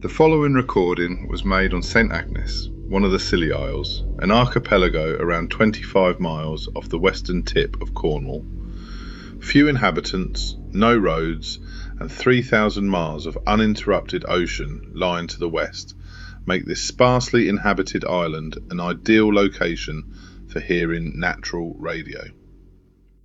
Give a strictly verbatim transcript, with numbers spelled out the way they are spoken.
The following recording was made on Saint Agnes, one of the Scilly Isles, an archipelago around twenty-five miles off the western tip of Cornwall. Few inhabitants, no roads, and three thousand miles of uninterrupted ocean lying to the west make this sparsely inhabited island an ideal location for hearing natural radio.